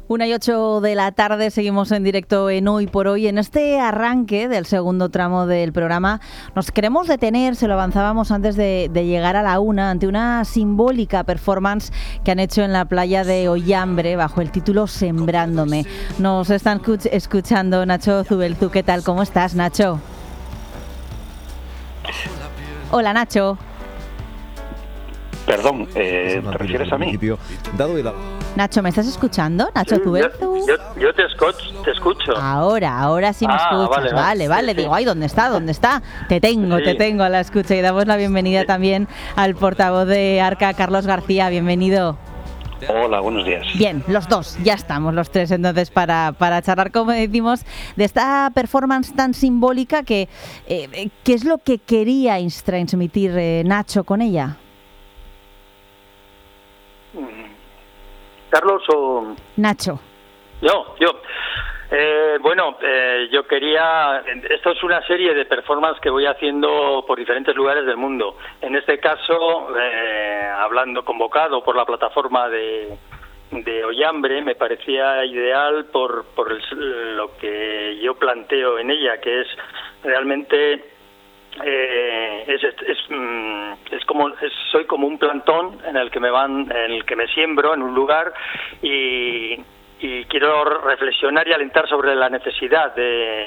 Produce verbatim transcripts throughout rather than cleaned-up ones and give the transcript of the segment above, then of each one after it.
Una y ocho de la tarde, seguimos en directo en Hoy por Hoy. En este arranque del segundo tramo del programa nos queremos detener, se lo avanzábamos antes de, de llegar a la una, ante una simbólica performance que han hecho en la playa de Ollambre bajo el título Sembrándome. Nos están escuchando Nacho Zubelzu. ¿Qué tal? ¿Cómo estás, Nacho? Hola, Nacho. Perdón, eh, ¿te refieres a mí? Nacho, ¿me estás escuchando? Nacho Sí, Zubelzu. Yo, yo, yo te, escucho, te escucho. Ahora, ahora sí me Ah, escuchas. vale, Vale, vale. vale. Sí, sí. Digo, ay, ¿dónde está? ¿Dónde está? Te tengo, Sí. te tengo a la escucha. Y damos la bienvenida Sí. también al portavoz de Arca, Carlos García. Bienvenido. Hola, buenos días. Bien, los dos, ya estamos los tres entonces para, para charlar, como decimos, de esta performance tan simbólica que, eh, ¿qué es lo que quería transmitir eh, Nacho con ella? ¿Carlos o...? Nacho. Yo, yo. Eh, bueno, eh, yo quería... Esto es una serie de performances que voy haciendo por diferentes lugares del mundo. En este caso, eh, hablando, convocado por la plataforma de, de Ollambre, me parecía ideal por, por el, lo que yo planteo en ella, que es realmente... Eh, es, es, es, es como es, soy como un plantón en el que me van en el que me siembro en un lugar y, y quiero reflexionar y alentar sobre la necesidad de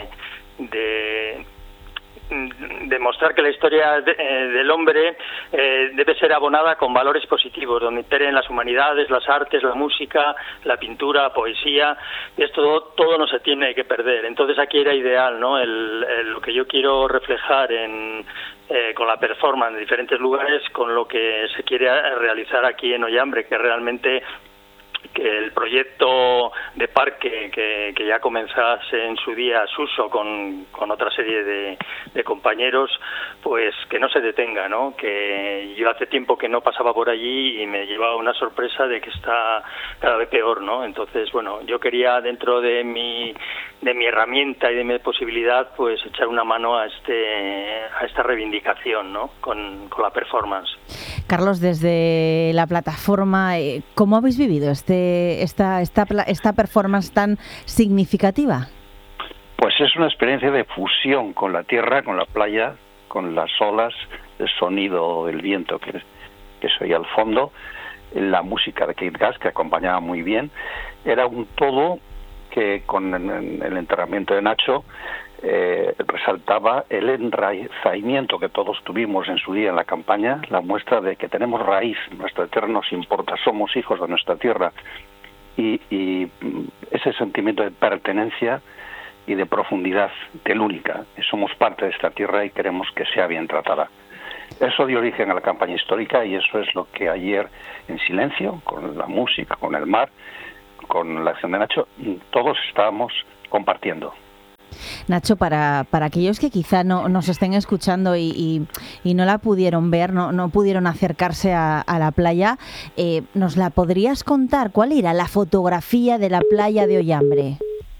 de demostrar que la historia de, eh, del hombre eh, debe ser abonada con valores positivos, donde imperen las humanidades, las artes, la música, la pintura, la poesía. Esto todo no se tiene que perder. Entonces aquí era ideal, ¿no? El, el, lo que yo quiero reflejar en eh, con la performance en diferentes lugares, con lo que se quiere realizar aquí en Ollambre, que realmente que el proyecto de parque que, que ya comenzase en su día Suso con, con otra serie de, de compañeros, pues que no se detenga, ¿no? Que yo hace tiempo que no pasaba por allí y me llevaba una sorpresa de que está cada vez peor, ¿no? Entonces, bueno, yo quería dentro de mi de mi herramienta y de mi posibilidad, pues echar una mano a este a esta reivindicación, ¿no? Con, con la performance. Carlos, desde la plataforma, ¿cómo habéis vivido este esta esta esta performance tan significativa? Pues es una experiencia de fusión con la tierra, con la playa, con las olas, el sonido del viento que, que se oía al fondo, la música de Kate Gass que acompañaba muy bien. Era un todo que con el entrenamiento de Nacho eh, resaltaba el enraizamiento que todos tuvimos en su día en la campaña, la muestra de que tenemos raíz, nuestra tierra nos importa, somos hijos de nuestra tierra, y, y ese sentimiento de pertenencia y de profundidad telúrica, somos parte de esta tierra y queremos que sea bien tratada. Eso dio origen a la campaña histórica y eso es lo que ayer, en silencio, con la música, con el mar, con la acción de Nacho, todos estábamos compartiendo. Nacho, para, para aquellos que quizá no nos estén escuchando y, y, y no la pudieron ver, no, no pudieron acercarse a, a la playa, eh, ¿nos la podrías contar? ¿Cuál era la fotografía de la playa de Ollambre?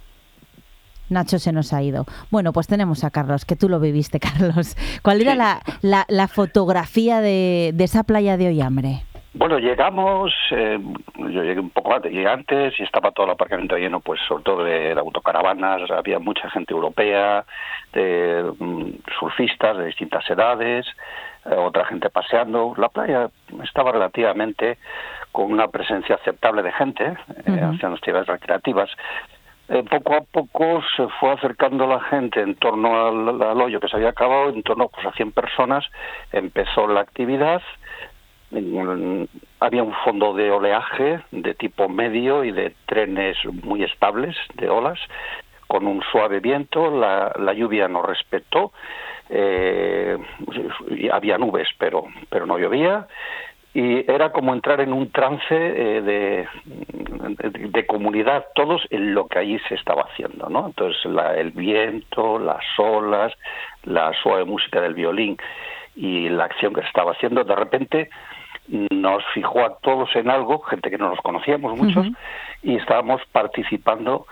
Nacho se nos ha ido. Bueno, pues tenemos a Carlos, que tú lo viviste, Carlos. ¿Cuál era sí. la, la, la fotografía de, de esa playa de Ollambre? Bueno, llegamos, eh, yo llegué un poco antes, llegué antes y estaba todo el aparcamiento lleno, pues sobre todo de, de autocaravanas, había mucha gente europea, de um, surfistas de distintas edades, eh, otra gente paseando. La playa estaba relativamente con una presencia aceptable de gente, eh, uh-huh. haciendo actividades recreativas. Eh, poco a poco se fue acercando la gente en torno al, al hoyo que se había acabado, en torno pues, a cien personas, empezó la actividad. Había un fondo de oleaje de tipo medio y de trenes muy estables de olas con un suave viento, la, la lluvia no respetó, eh, había nubes pero pero no llovía y era como entrar en un trance eh, de, de, de comunidad todos en lo que allí se estaba haciendo, ¿no? Entonces la, el viento, las olas, la suave música del violín y la acción que se estaba haciendo de repente nos fijó a todos en algo, gente que no nos conocíamos muchos, uh-huh. y estábamos participando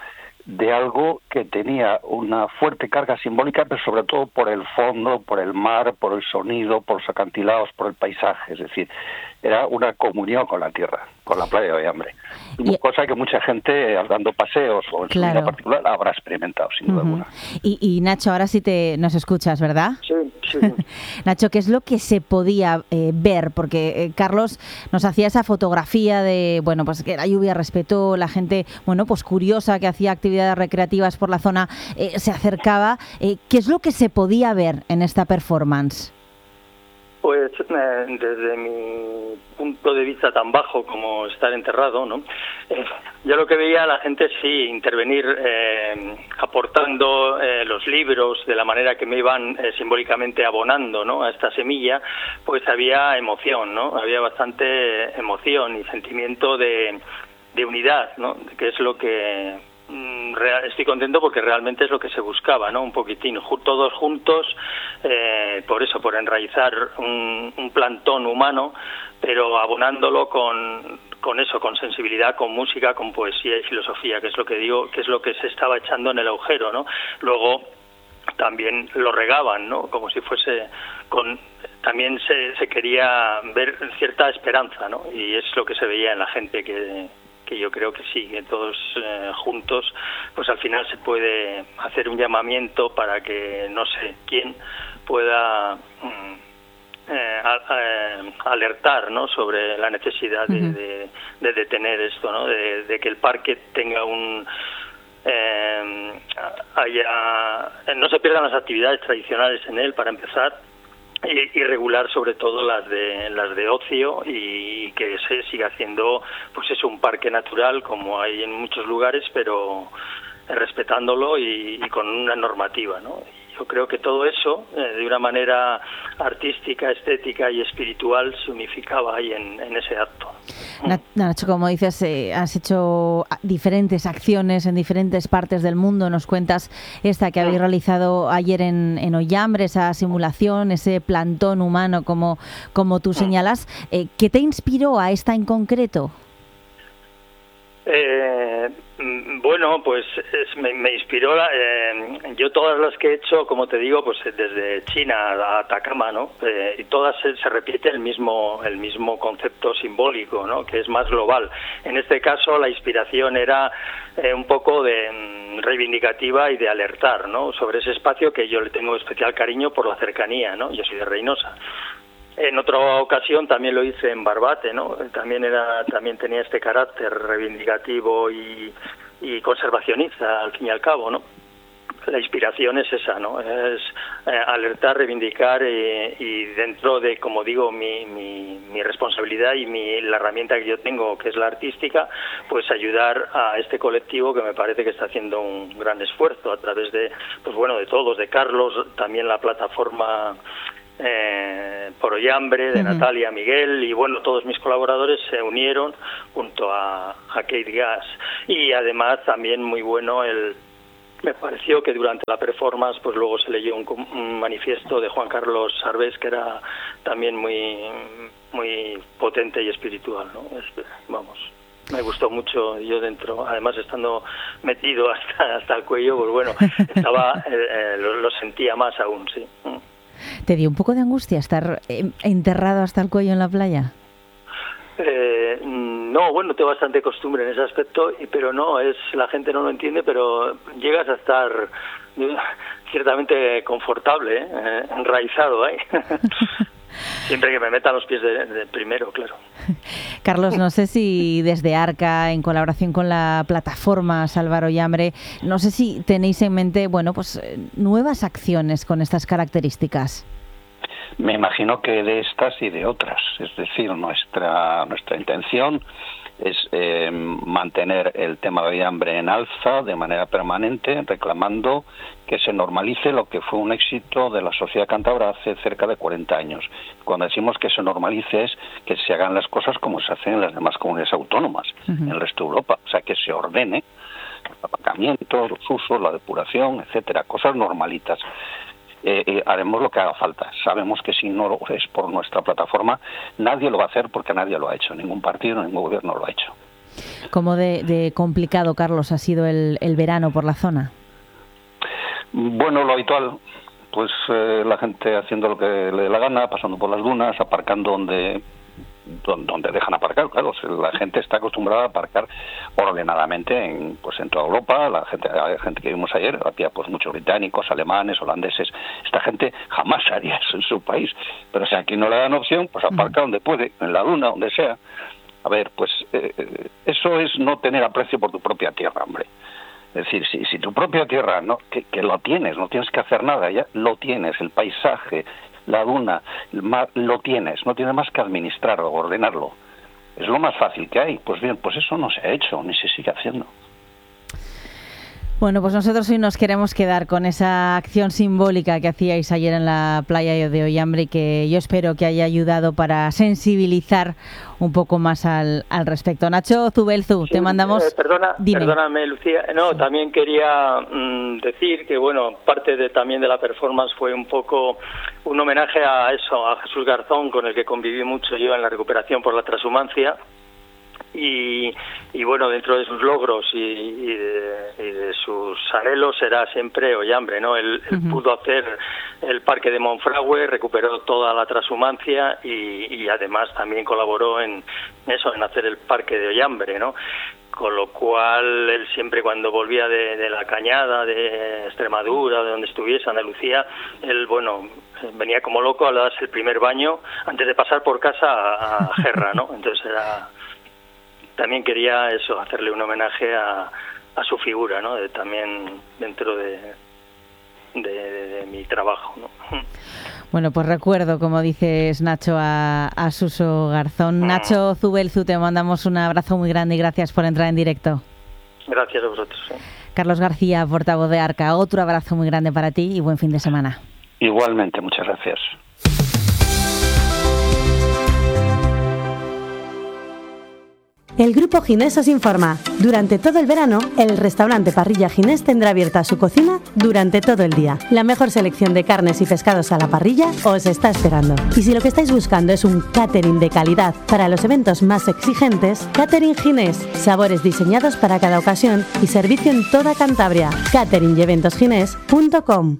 de algo que tenía una fuerte carga simbólica, pero sobre todo por el fondo, por el mar, por el sonido, por los acantilados, por el paisaje. Es decir, era una comunión con la tierra, con la playa de Hoyambre. Y... cosa que mucha gente, dando paseos o en claro. su vida particular, habrá experimentado, sin duda uh-huh. alguna. Y, y Nacho, ahora sí te nos escuchas, ¿verdad? Sí, sí. Nacho, ¿qué es lo que se podía eh, ver? Porque eh, Carlos nos hacía esa fotografía de, bueno, pues que la lluvia respetó, la gente, bueno, pues curiosa que hacía actividades recreativas por la zona, eh, se acercaba. Eh, ¿Qué es lo que se podía ver en esta performance? Pues eh, desde mi punto de vista tan bajo como estar enterrado, ¿no? Eh, yo lo que veía a la gente sí intervenir eh, aportando eh, los libros de la manera que me iban eh, simbólicamente abonando, ¿no? A esta semilla, pues había emoción, ¿no? Había bastante emoción y sentimiento de, de unidad, ¿no? Que es lo que estoy contento porque realmente es lo que se buscaba, ¿no? Un poquitín, todos juntos, eh, por eso, por enraizar un, un plantón humano, pero abonándolo con, con eso, con sensibilidad, con música, con poesía y filosofía, que es lo que digo, que es lo que se estaba echando en el agujero, ¿no? Luego también lo regaban, ¿no? Como si fuese con también se, se quería ver cierta esperanza, ¿no? Y es lo que se veía en la gente que que yo creo que sí, que todos eh, juntos, pues al final se puede hacer un llamamiento para que no sé quién pueda mm, eh, a, a, alertar, ¿no? Sobre la necesidad de, uh-huh. de, de detener esto, ¿no? De, de que el parque tenga un eh, haya no se pierdan las actividades tradicionales en él, para empezar. Y, y regular sobre todo las de las de ocio, y que se siga haciendo pues es un parque natural como hay en muchos lugares, pero respetándolo y, y con una normativa, ¿no? Yo creo que todo eso eh, de una manera artística, estética y espiritual se unificaba ahí en, en ese acto. Nacho, como dices, eh, has hecho diferentes acciones en diferentes partes del mundo. Nos cuentas esta que habéis realizado ayer en, en Hoyambre, esa simulación, ese plantón humano, como, como tú señalas. Eh, ¿Qué te inspiró a esta en concreto? Eh, bueno, pues es, me, me inspiró, eh, yo todas las que he hecho, como te digo, pues desde China a Atacama, ¿no? Eh, y todas se, se repite el mismo el mismo concepto simbólico, ¿no? Que es más global. En este caso la inspiración era eh, un poco de reivindicativa y de alertar, ¿no? Sobre ese espacio que yo le tengo especial cariño por la cercanía, ¿no? Yo soy de Reynosa. En otra ocasión también lo hice en Barbate, ¿no? También era, también tenía este carácter reivindicativo y, y conservacionista, al fin y al cabo, ¿no? La inspiración es esa, ¿no? Es eh, alertar, reivindicar eh, y dentro de, como digo, mi, mi, mi responsabilidad y mi, la herramienta que yo tengo, que es la artística, pues ayudar a este colectivo que me parece que está haciendo un gran esfuerzo a través de, pues bueno, de todos, de Carlos, también la plataforma Eh, por Hoyambre, de uh-huh. Natalia, Miguel, y bueno, todos mis colaboradores se unieron junto a, a Kate Gas. Y además también muy bueno el me pareció que durante la performance pues luego se leyó un, un manifiesto de Juan Carlos Sarbés que era también muy muy potente y espiritual, ¿no? Es, vamos, me gustó mucho. Yo dentro, además estando metido hasta hasta el cuello, pues bueno, estaba eh, eh, lo, lo sentía más aún, sí. ¿Te dio un poco de angustia estar enterrado hasta el cuello en la playa? Eh, no, bueno, tengo bastante costumbre en ese aspecto, pero no, es la gente no lo entiende, pero llegas a estar ciertamente confortable, ¿eh? enraizado ahí. Siempre que me metan los pies de, de primero, claro. Carlos, no sé si desde Arca, en colaboración con la plataforma Salvar Hoyambre, no sé si tenéis en mente, bueno, pues nuevas acciones con estas características. Me imagino que de estas y de otras. Es decir, nuestra nuestra intención es eh, mantener el tema de Hoyambre en alza de manera permanente, reclamando que se normalice lo que fue un éxito de la sociedad cántabra hace cerca de cuarenta años. Cuando decimos que se normalice es que se hagan las cosas como se hacen en las demás comunidades autónomas, uh-huh. en el resto de Europa. O sea, que se ordene el aparcamiento, los usos, la depuración, etcétera, cosas normalitas. Eh, eh, haremos lo que haga falta. Sabemos que si no es por nuestra plataforma, nadie lo va a hacer porque nadie lo ha hecho. Ningún partido, ningún gobierno lo ha hecho. ¿Cómo de, de complicado, Carlos, ha sido el, el verano por la zona? Bueno, lo habitual, pues eh, la gente haciendo lo que le dé la gana, pasando por las dunas, aparcando donde donde dejan aparcar. Claro, la gente está acostumbrada a aparcar ordenadamente en pues en toda Europa. La gente, la gente que vimos ayer, había pues muchos británicos, alemanes, holandeses. Esta gente jamás haría eso en su país, pero si aquí no le dan opción, pues aparca donde puede, en la duna, donde sea. A ver, pues eh, eso es no tener aprecio por tu propia tierra, hombre. Es decir, si, si tu propia tierra, no que, que lo tienes, no tienes que hacer nada, ya lo tienes, el paisaje, la duna, el mar, lo tienes, no tienes más que administrarlo, ordenarlo. Es lo más fácil que hay. Pues bien, pues eso no se ha hecho, ni se sigue haciendo. Bueno, pues nosotros hoy nos queremos quedar con esa acción simbólica que hacíais ayer en la playa de Oyambre y que yo espero que haya ayudado para sensibilizar un poco más al, al respecto. Nacho Zubelzu, sí, te mandamos... Eh, perdona, Dime. Perdóname, Lucía. No, sí. También quería mmm, decir que, bueno, parte de también de la performance fue un poco un homenaje a eso, a Jesús Garzón, con el que conviví mucho yo en la recuperación por la transhumancia. Y, y bueno, dentro de sus logros y, y, de, y de sus anhelos será siempre Oyambre, ¿no? Él, él uh-huh. pudo hacer el parque de Monfragüe, recuperó toda la transhumancia y, y además también colaboró en eso, en hacer el parque de Oyambre, ¿no? Con lo cual él siempre cuando volvía de, de la Cañada, de Extremadura, de donde estuviese, Andalucía, él, bueno, venía como loco a darse el primer baño antes de pasar por casa a, a Gerra, ¿no? Entonces era... También quería eso, hacerle un homenaje a, a su figura, ¿no? De, también dentro de, de, de, de mi trabajo, ¿no? Bueno, pues recuerdo, como dices, Nacho, a, a Suso Garzón. Nacho Zubelzu, te mandamos un abrazo muy grande y gracias por entrar en directo. Gracias a vosotros. ¿eh? Carlos García, portavoz de ARCA, otro abrazo muy grande para ti y buen fin de semana. Igualmente, muchas gracias. El Grupo Ginés os informa. Durante todo el verano, el restaurante Parrilla Ginés tendrá abierta su cocina durante todo el día. La mejor selección de carnes y pescados a la parrilla os está esperando. Y si lo que estáis buscando es un catering de calidad para los eventos más exigentes, Catering Ginés. Sabores diseñados para cada ocasión y servicio en toda Cantabria. catering y eventos ginés punto com.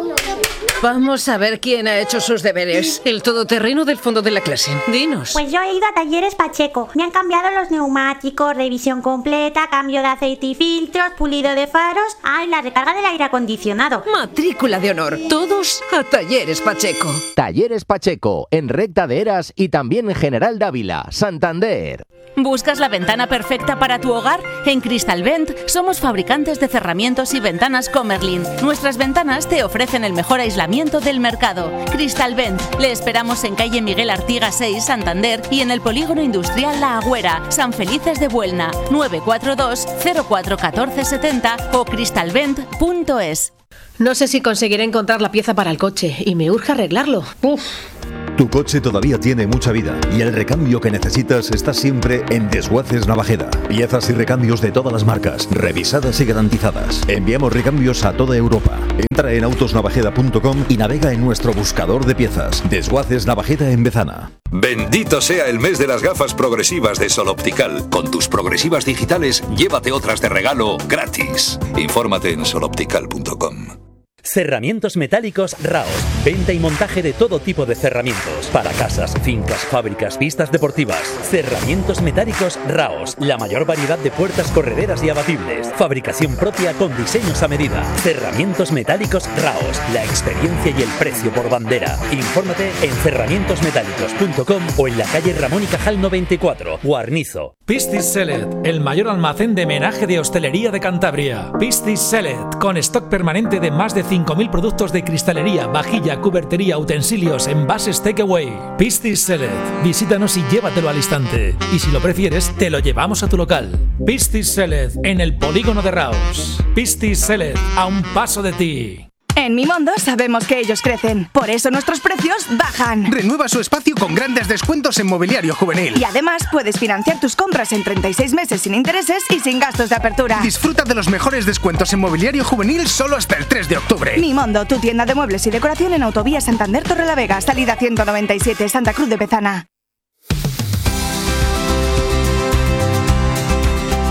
Vamos a ver quién ha hecho sus deberes. El todoterreno del fondo de la clase. Dinos. Pues yo he ido a Talleres Pacheco. Me han cambiado los neumáticos, revisión completa, cambio de aceite y filtros, pulido de faros. Ah, y la recarga del aire acondicionado. Matrícula de honor. Todos a Talleres Pacheco. Talleres Pacheco, en Recta de Eras y también en General Dávila, Santander. ¿Buscas la ventana perfecta para tu hogar? En Cristalvent somos fabricantes de cerramientos y ventanas Comerlin. Nuestras ventanas te ofrecen el mejor aislamiento del mercado. Cristalvent. Le esperamos en calle Miguel Artigas seis, Santander, y en el polígono industrial La Agüera, San Felices de Buelna, nueve cuatro dos cero cuatro uno cuatro siete cero o cristalvent punto es. No sé si conseguiré encontrar la pieza para el coche y me urge arreglarlo. Uf. Tu coche todavía tiene mucha vida y el recambio que necesitas está siempre en Desguaces Navajeda. Piezas y recambios de todas las marcas, revisadas y garantizadas. Enviamos recambios a toda Europa. Entra en autos navajeda punto com y navega en nuestro buscador de piezas. Desguaces Navajeda en Bezana. Bendito sea el mes de las gafas progresivas de Sol Optical. Con tus progresivas digitales, llévate otras de regalo gratis. Infórmate en sol optical punto com. Cerramientos metálicos Raos. Venta y montaje de todo tipo de cerramientos. Para casas, fincas, fábricas, pistas deportivas. Cerramientos metálicos Raos. La mayor variedad de puertas correderas y abatibles. Fabricación propia con diseños a medida. Cerramientos metálicos Raos. La experiencia y el precio por bandera. Infórmate en cerramientos metálicos punto com o en la calle Ramón y Cajal noventa y cuatro, Guarnizo. Pistis Select, el mayor almacén de menaje de hostelería de Cantabria. Pistis Select, con stock permanente de más de cinco mil productos de cristalería, vajilla, cubertería, utensilios, envases takeaway. Pistis Select. Visítanos y llévatelo al instante. Y si lo prefieres, te lo llevamos a tu local. Pistis Select, en el polígono de Raos. Pistis Select, a un paso de ti. En Mimondo sabemos que ellos crecen, por eso nuestros precios bajan. Renueva su espacio con grandes descuentos en mobiliario juvenil. Y además puedes financiar tus compras en treinta y seis meses sin intereses y sin gastos de apertura. Disfruta de los mejores descuentos en mobiliario juvenil solo hasta el tres de octubre. Mimondo, tu tienda de muebles y decoración en Autovía Santander Torrelavega, salida ciento noventa y siete, Santa Cruz de Bezana.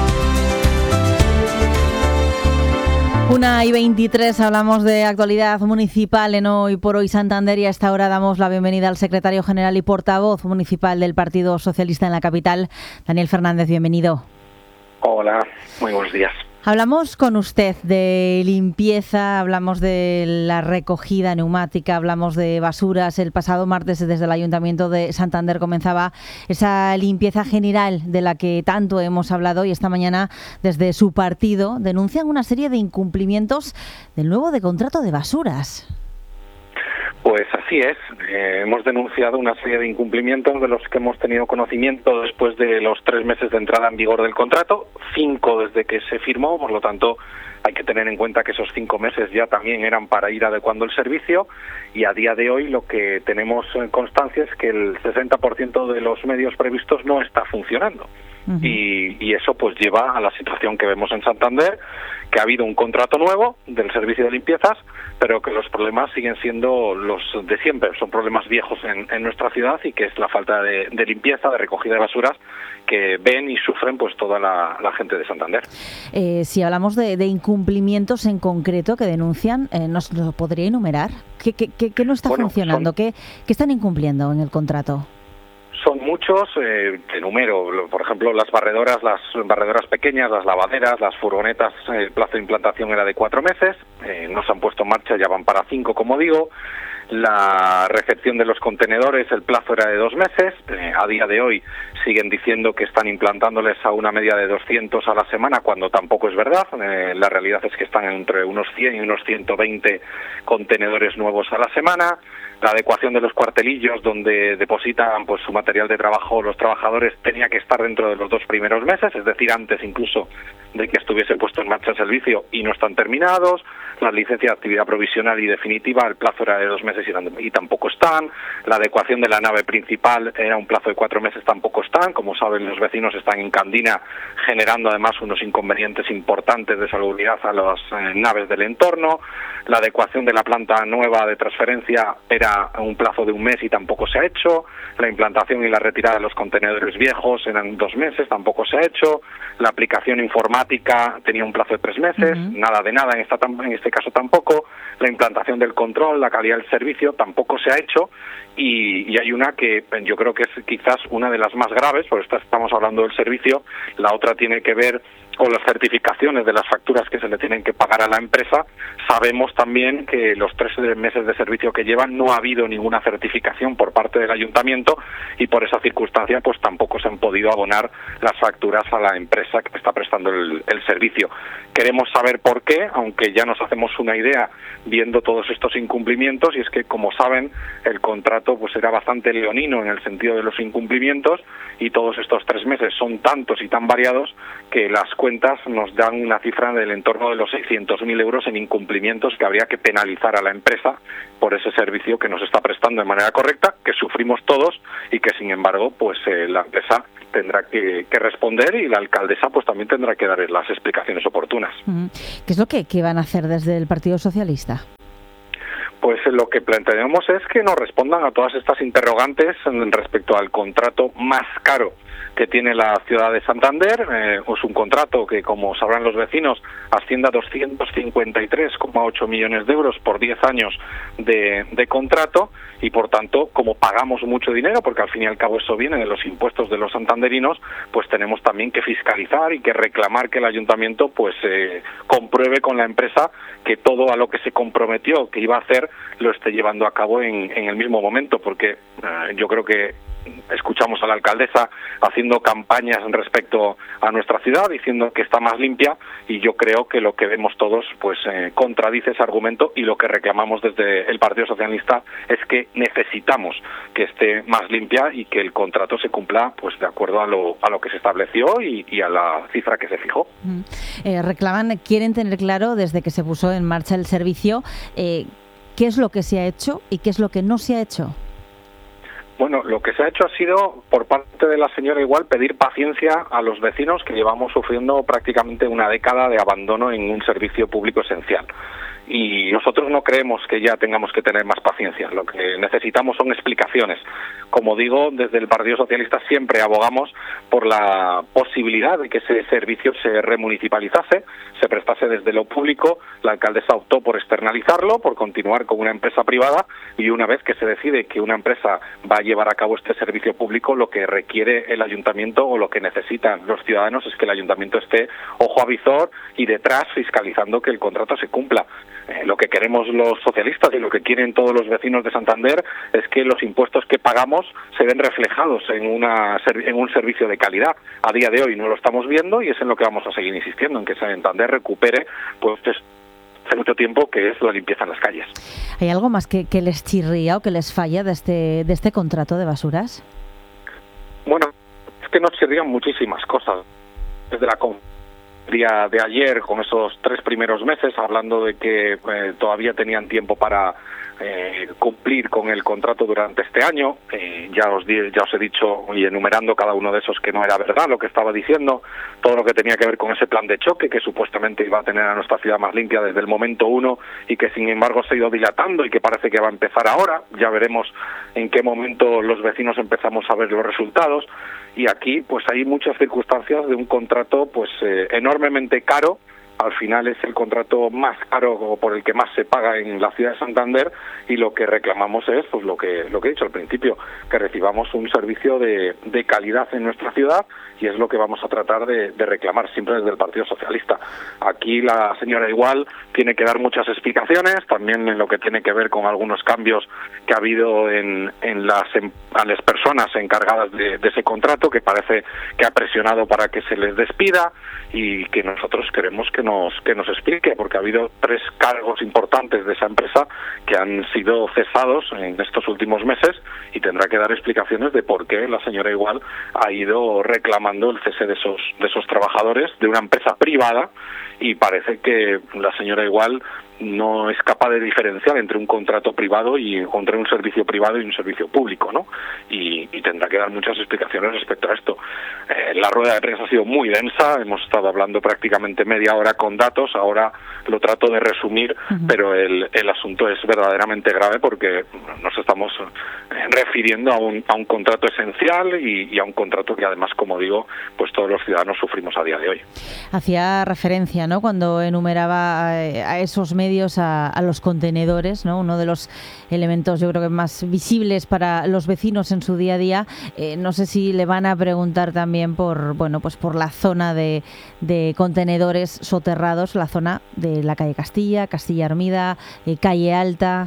Una y veintitrés, hablamos de actualidad municipal en Hoy por Hoy Santander y a esta hora damos la bienvenida al secretario general y portavoz municipal del Partido Socialista en la capital, Daniel Fernández. Bienvenido. Hola, muy buenos días. Hablamos con usted de limpieza, hablamos de la recogida neumática, hablamos de basuras. El pasado martes desde el Ayuntamiento de Santander comenzaba esa limpieza general de la que tanto hemos hablado y esta mañana desde su partido denuncian una serie de incumplimientos del nuevo de contrato de basuras. Pues así es, eh, hemos denunciado una serie de incumplimientos de los que hemos tenido conocimiento después de los tres meses de entrada en vigor del contrato, cinco desde que se firmó, por lo tanto hay que tener en cuenta que esos cinco meses ya también eran para ir adecuando el servicio y a día de hoy lo que tenemos constancia es que el sesenta por ciento de los medios previstos no está funcionando. Uh-huh. y, y eso pues lleva a la situación que vemos en Santander, que ha habido un contrato nuevo del servicio de limpiezas, pero que los problemas siguen siendo los de siempre, son problemas viejos en, en nuestra ciudad y que es la falta de, de limpieza, de recogida de basuras que ven y sufren pues toda la, la gente de Santander. Eh, si hablamos de, de incumplimientos en concreto que denuncian, eh, ¿nos lo podría enumerar? ¿Qué, qué, qué, qué no está bueno, funcionando? Son... ¿Qué, ¿Qué están incumpliendo en el contrato? Son muchos, eh, te número, por ejemplo, las barredoras, las barredoras pequeñas, las lavaderas, las furgonetas, el plazo de implantación era de cuatro meses, eh, no se han puesto en marcha, ya van para cinco, como digo. La recepción de los contenedores, el plazo era de dos meses, eh, a día de hoy siguen diciendo que están implantándoles a una media de doscientos a la semana, cuando tampoco es verdad, eh, la realidad es que están entre unos cien y unos ciento veinte contenedores nuevos a la semana. La adecuación de los cuartelillos donde depositan pues su material de trabajo los trabajadores tenía que estar dentro de los dos primeros meses, es decir, antes incluso de que estuviese puesto en marcha el servicio y no están terminados. Las licencias de actividad provisional y definitiva, el plazo era de dos meses y, y tampoco están. La adecuación de la nave principal era un plazo de cuatro meses, tampoco están. Como saben, los vecinos están en Candina generando además unos inconvenientes importantes de salubridad a las eh, naves del entorno. La adecuación de la planta nueva de transferencia era un plazo de un mes y tampoco se ha hecho. La implantación y la retirada de los contenedores viejos eran dos meses, tampoco se ha hecho. La aplicación informática tenía un plazo de tres meses, uh-huh. nada de nada en, esta, en este caso tampoco. La implantación del control, la calidad del servicio tampoco se ha hecho. Y, y hay una que yo creo que es quizás una de las más graves, por esta estamos hablando del servicio, la otra tiene que ver con las certificaciones de las facturas que se le tienen que pagar a la empresa. Sabemos también que los tres meses de servicio que llevan no ha habido ninguna certificación por parte del ayuntamiento y por esa circunstancia pues tampoco se han podido abonar las facturas a la empresa que está prestando el, el servicio. Queremos saber por qué, aunque ya nos hacemos una idea viendo todos estos incumplimientos, y es que, como saben, el contrato pues era bastante leonino en el sentido de los incumplimientos y todos estos tres meses son tantos y tan variados que las cuentas nos dan una cifra del entorno de los seiscientos mil euros en incumplimientos que habría que penalizar a la empresa por ese servicio que nos está prestando de manera correcta, que sufrimos todos y que, sin embargo, pues eh, la empresa tendrá que, que responder y la alcaldesa pues también tendrá que dar las explicaciones oportunas. ¿Qué es lo que, que van a hacer desde el Partido Socialista? Pues lo que planteamos es que nos respondan a todas estas interrogantes respecto al contrato más caro que tiene la ciudad de Santander. Eh, es un contrato que, como sabrán los vecinos, asciende a doscientos cincuenta y tres coma ocho millones de euros por diez años de, de contrato y, por tanto, como pagamos mucho dinero, porque al fin y al cabo eso viene de los impuestos de los santanderinos, pues tenemos también que fiscalizar y que reclamar que el ayuntamiento pues eh, compruebe con la empresa que todo a lo que se comprometió que iba a hacer lo esté llevando a cabo en, en el mismo momento, porque eh, yo creo que escuchamos a la alcaldesa haciendo campañas respecto a nuestra ciudad, diciendo que está más limpia, y yo creo que lo que vemos todos pues eh, contradice ese argumento, y lo que reclamamos desde el Partido Socialista es que necesitamos que esté más limpia y que el contrato se cumpla pues de acuerdo a lo, a lo que se estableció y, y a la cifra que se fijó. Mm. Eh, reclaman, quieren tener claro desde que se puso en marcha el servicio eh, qué es lo que se ha hecho y qué es lo que no se ha hecho. Bueno, lo que se ha hecho ha sido, por parte de la señora Igual, pedir paciencia a los vecinos que llevamos sufriendo prácticamente una década de abandono en un servicio público esencial. y nosotros no creemos que ya tengamos que tener más paciencia. Lo que necesitamos son explicaciones. Como digo, desde el Partido Socialista siempre abogamos por la posibilidad de que ese servicio se remunicipalizase, se prestase desde lo público. La alcaldesa optó por externalizarlo, por continuar con una empresa privada, y una vez que se decide que una empresa va a llevar a cabo este servicio público, lo que requiere el ayuntamiento o lo que necesitan los ciudadanos es que el ayuntamiento esté ojo a visor y detrás fiscalizando que el contrato se cumpla. Eh, lo que queremos los socialistas y lo que quieren todos los vecinos de Santander es que los impuestos que pagamos se ven reflejados en, una, en un servicio de calidad. A día de hoy no lo estamos viendo y es en lo que vamos a seguir insistiendo, en que Santander recupere pues hace mucho tiempo que es la limpieza en las calles. ¿Hay algo más que, que les chirría o que les falla de este, de este contrato de basuras? Bueno, es que nos chirrían muchísimas cosas. Desde la día de ayer, con esos tres primeros meses, hablando de que eh, todavía tenían tiempo para eh, cumplir con el contrato durante este año. Eh, ya os di, ya os he dicho y enumerando cada uno de esos que no era verdad lo que estaba diciendo, todo lo que tenía que ver con ese plan de choque que supuestamente iba a tener a nuestra ciudad más limpia desde el momento uno y que sin embargo se ha ido dilatando y que parece que va a empezar ahora. Ya veremos en qué momento los vecinos empezamos a ver los resultados. Y aquí pues hay muchas circunstancias de un contrato pues eh, enormemente caro. Al final es el contrato más caro o por el que más se paga en la ciudad de Santander, y lo que reclamamos es pues lo que lo que he dicho al principio, que recibamos un servicio de, de calidad en nuestra ciudad, y es lo que vamos a tratar de, de reclamar siempre desde el Partido Socialista. Aquí la señora Igual tiene que dar muchas explicaciones, también en lo que tiene que ver con algunos cambios que ha habido en, en las, en, a las personas encargadas de, de ese contrato, que parece que ha presionado para que se les despida, y que nosotros queremos que nos que nos explique, porque ha habido tres cargos importantes de esa empresa que han sido cesados en estos últimos meses, y tendrá que dar explicaciones de por qué la señora Igual ha ido reclamando el cese de esos de esos trabajadores de una empresa privada, y parece que la señora Igual no es capaz de diferenciar entre un contrato privado y entre un servicio privado y un servicio público, ¿no? Y, y tendrá que dar muchas explicaciones respecto a esto. Eh, la rueda de prensa ha sido muy densa, hemos estado hablando prácticamente media hora con datos, ahora lo trato de resumir, uh-huh. pero el, el asunto es verdaderamente grave porque nos estamos refiriendo a un, a un contrato esencial y, y a un contrato que además, como digo, pues todos los ciudadanos sufrimos a día de hoy. Hacía referencia, ¿no?, cuando enumeraba a, a esos medios A, a los contenedores, ¿no? Uno de los elementos yo creo que más visibles para los vecinos en su día a día. Eh, no sé si le van a preguntar también por bueno pues por la zona de, de contenedores soterrados, la zona de la calle Castilla, Castilla Armida, eh, calle Alta.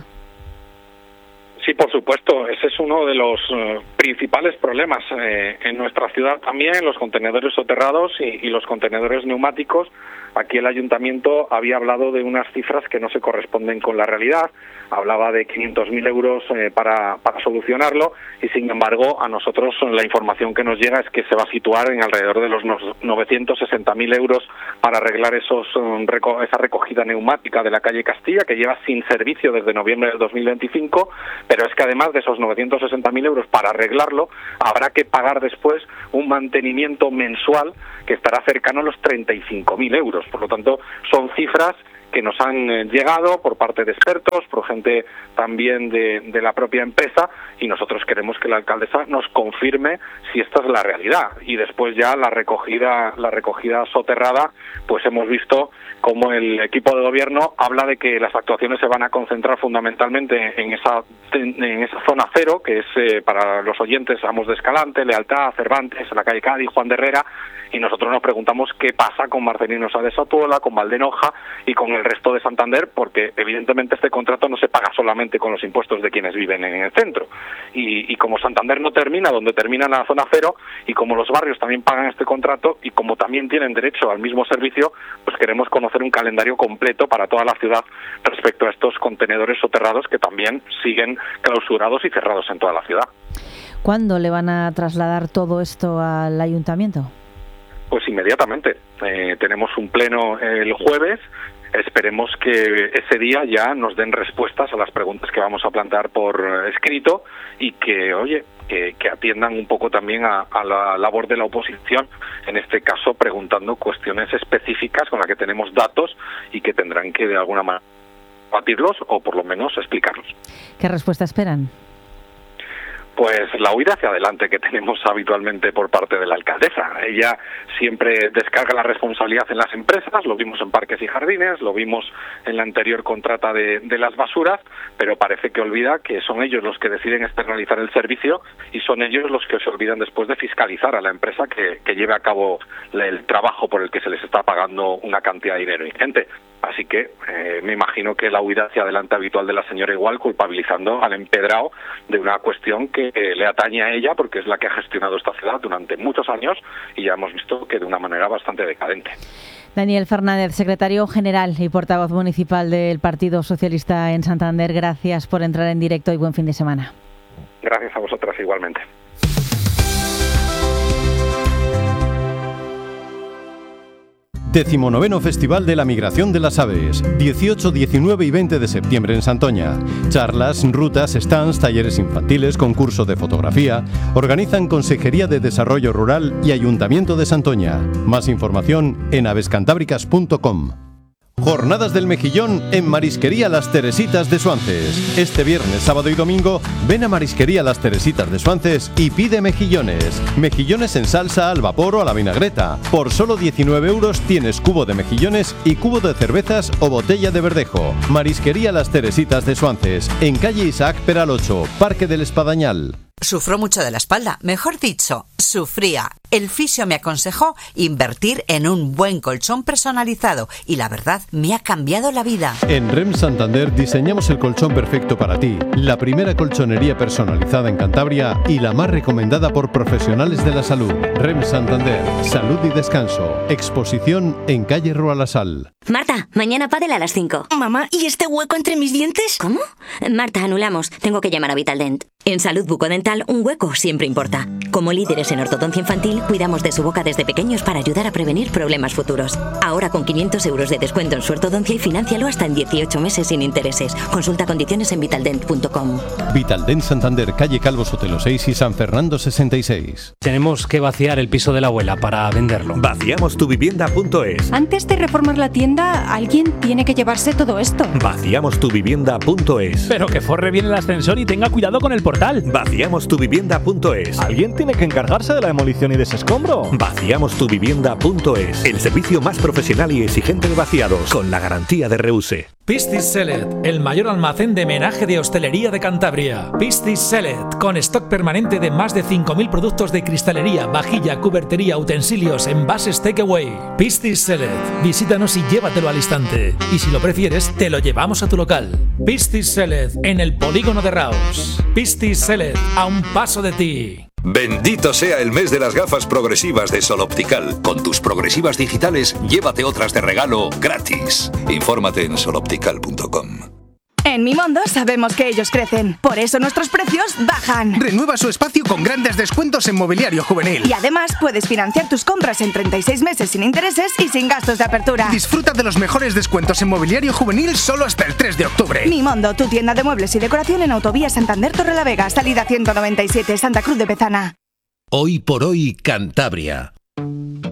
Sí, por supuesto, ese es uno de los uh, principales problemas eh, en nuestra ciudad también, los contenedores soterrados y, y los contenedores neumáticos. Aquí el ayuntamiento había hablado de unas cifras que no se corresponden con la realidad, hablaba de quinientos mil euros eh, para, para solucionarlo, y sin embargo a nosotros la información que nos llega es que se va a situar en alrededor de los novecientos sesenta mil euros para arreglar esos um, reco esa recogida neumática de la calle Castilla, que lleva sin servicio desde noviembre del dos mil veinticinco, pero es que además de esos novecientos sesenta mil euros para arreglarlo, habrá que pagar después un mantenimiento mensual que estará cercano a los treinta y cinco mil euros. Por lo tanto, son cifras que nos han eh, llegado por parte de expertos, por gente también de, de la propia empresa, y nosotros queremos que la alcaldesa nos confirme si esta es la realidad. Y después ya la recogida, la recogida soterrada, pues hemos visto cómo el equipo de gobierno habla de que las actuaciones se van a concentrar fundamentalmente en esa en esa zona cero, que es eh, para los oyentes Amos de Escalante, Lealtad, Cervantes, la calle Cádiz, Juan de Herrera, y nosotros nos preguntamos qué pasa con Marcelino Sá de Satuola, con Valdenoja y con el resto de Santander, porque evidentemente este contrato no se paga solamente con los impuestos de quienes viven en el centro, y, y como Santander no termina donde termina la zona cero, y como los barrios también pagan este contrato, y como también tienen derecho al mismo servicio, pues queremos conocer un calendario completo para toda la ciudad respecto a estos contenedores soterrados que también siguen clausurados y cerrados en toda la ciudad. ¿Cuándo le van a trasladar todo esto al ayuntamiento? Pues inmediatamente. Eh, tenemos un pleno el jueves. Esperemos que ese día ya nos den respuestas a las preguntas que vamos a plantear por escrito, y que, oye, que, que atiendan un poco también a, a la labor de la oposición, en este caso preguntando cuestiones específicas con las que tenemos datos y que tendrán que de alguna manera rebatirlos o por lo menos explicarlos. ¿Qué respuesta esperan? Pues la huida hacia adelante que tenemos habitualmente por parte de la alcaldesa. Ella siempre descarga la responsabilidad en las empresas, lo vimos en Parques y Jardines, lo vimos en la anterior contrata de, de las basuras, pero parece que olvida que son ellos los que deciden externalizar el servicio y son ellos los que se olvidan después de fiscalizar a la empresa que, que lleve a cabo el trabajo por el que se les está pagando una cantidad de dinero ingente. Así que eh, me imagino que la huida hacia adelante habitual de la señora igual, culpabilizando al empedrado de una cuestión que eh, le atañe a ella porque es la que ha gestionado esta ciudad durante muchos años y ya hemos visto que de una manera bastante decadente. Daniel Fernández, secretario general y portavoz municipal del Partido Socialista en Santander, gracias por entrar en directo y buen fin de semana. Gracias a vosotras igualmente. Decimonoveno Festival de la Migración de las Aves, dieciocho, diecinueve y veinte de septiembre en Santoña. Charlas, rutas, stands, talleres infantiles, concurso de fotografía. Organizan Consejería de Desarrollo Rural y Ayuntamiento de Santoña. Más información en avescantábricas punto com. Jornadas del Mejillón en Marisquería Las Teresitas de Suances. Este viernes, sábado y domingo, ven a Marisquería Las Teresitas de Suances y pide mejillones. Mejillones en salsa, al vapor o a la vinagreta. Por solo diecinueve euros tienes cubo de mejillones y cubo de cervezas o botella de verdejo. Marisquería Las Teresitas de Suances, en calle Isaac Peral ocho, Parque del Espadañal. Sufro mucho de la espalda, mejor dicho, sufría. El fisio me aconsejó invertir en un buen colchón personalizado y la verdad me ha cambiado la vida. En R E M Santander diseñamos el colchón perfecto para ti, la primera colchonería personalizada en Cantabria y la más recomendada por profesionales de la salud. R E M Santander, salud y descanso. Exposición en calle Rualasal. Marta, mañana pádel a las cinco. Mamá, ¿y este hueco entre mis dientes? ¿Cómo? Marta, anulamos. Tengo que llamar a Vitaldent. En salud bucodental, un hueco siempre importa. Como líderes en ortodoncia infantil, cuidamos de su boca desde pequeños para ayudar a prevenir problemas futuros. Ahora con quinientos euros de descuento en su ortodoncia y financialo hasta en dieciocho meses sin intereses. Consulta condiciones en vitaldent punto com. Vitaldent Santander, calle Calvo Sotelo seis y San Fernando sesenta y seis. Tenemos que vaciar el piso de la abuela para venderlo. vaciamos tu vivienda punto es. Antes de reformar la tienda, alguien tiene que llevarse todo esto. vaciamos tu vivienda punto es. Pero que forre bien el ascensor y tenga cuidado con el portal. vaciamos tu vivienda punto es. ¿Alguien tiene que encargarse de la demolición y desescombro? vaciamos tu vivienda punto es. El servicio más profesional y exigente de vaciados, con la garantía de Reuse. Pistis Select, el mayor almacén de menaje de hostelería de Cantabria. Pistis Select, con stock permanente de más de cinco mil productos de cristalería, vajilla, cubertería, utensilios, envases takeaway. Pistis Select, visítanos y llévatelo al instante. Y si lo prefieres, te lo llevamos a tu local. Pistis Select, en el polígono de Raos. Pistis Select, a un paso de ti. Bendito sea el mes de las gafas progresivas de Sol Optical. Con tus progresivas digitales, llévate otras de regalo gratis. Infórmate en sol optical punto com. En Mimondo sabemos que ellos crecen, por eso nuestros precios bajan. Renueva su espacio con grandes descuentos en mobiliario juvenil. Y además puedes financiar tus compras en treinta y seis meses sin intereses y sin gastos de apertura. Disfruta de los mejores descuentos en mobiliario juvenil solo hasta el tres de octubre. Mimondo, tu tienda de muebles y decoración en Autovía Santander Torrelavega, salida ciento noventa y siete, Santa Cruz de Bezana. Hoy por hoy, Cantabria.